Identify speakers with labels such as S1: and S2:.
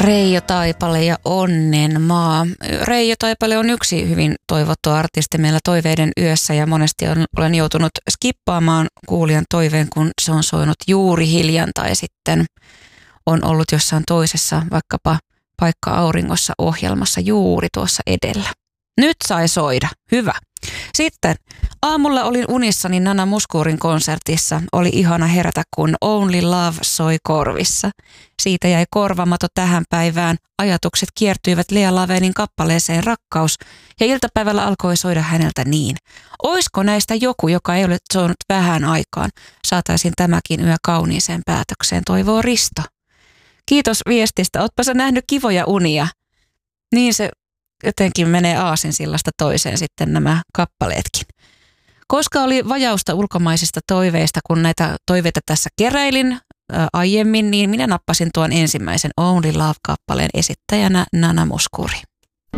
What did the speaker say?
S1: Reijo Taipale ja Onnen maa. Reijo Taipale on yksi hyvin toivottu artisti meillä Toiveiden yössä ja monesti olen joutunut skippaamaan kuulijan toiveen, kun se on soinut juuri hiljan tai sitten on ollut jossain toisessa, vaikkapa Paikka auringossa -ohjelmassa juuri tuossa edellä. Nyt sai soida. Hyvä. Sitten aamulla olin unissani Nana Muskuurin konsertissa. Oli ihana herätä, kun Only Love soi korvissa. Siitä jäi korvamato tähän päivään. Ajatukset kiertyivät Lea Lavenin kappaleeseen Rakkaus ja iltapäivällä alkoi soida häneltä niin. Oisko näistä joku, joka ei ole soinut vähän aikaan? Saataisiin tämäkin yö kauniiseen päätökseen, toivoo Risto. Kiitos viestistä. Ootpa sä nähnyt kivoja unia? Niin se jotenkin menee aasinsillasta toiseen sitten nämä kappaleetkin. Koska oli vajausta ulkomaisista toiveista, kun näitä toiveita tässä keräilin aiemmin, niin minä nappasin tuon ensimmäisen Only Love-kappaleen esittäjänä Nana Mouskouri.